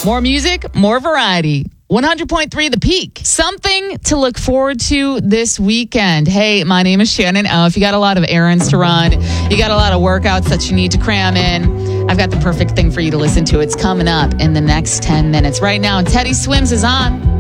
More music, more variety. 100.3 The Peak. Something to look forward to this weekend. Hey, my name is Shannon O. If you got a lot of errands to run, you got a lot of workouts that you need to cram in, I've got the perfect thing for you to listen to. It's coming up in the next 10 minutes. Right now, Teddy Swims is on.